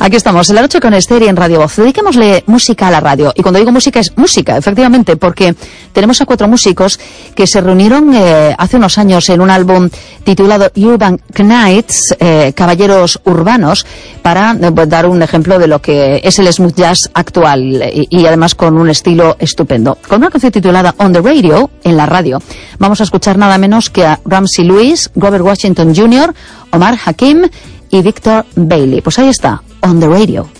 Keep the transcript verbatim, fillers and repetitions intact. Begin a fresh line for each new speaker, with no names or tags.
Aquí estamos, en la noche con Esther y en Radio Voz. Dediquémosle música a la radio. Y cuando digo música, es música, efectivamente, porque tenemos a cuatro músicos que se reunieron eh, hace unos años en un álbum titulado Urban Knights, eh, Caballeros Urbanos, para eh, dar un ejemplo de lo que es el smooth jazz actual y, y además con un estilo estupendo. Con una canción titulada On the Radio, en la radio, vamos a escuchar nada menos que a Ramsey Lewis, Robert Washington junior, Omar Hakim y Victor Bailey. Pues ahí está, On the Radio.